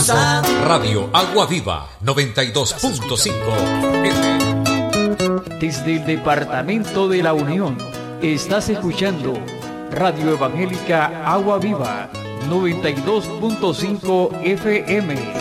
Radio Agua Viva 92.5 FM. Desde el Departamento de la Unión, estás escuchando Radio Evangélica Agua Viva 92.5 FM.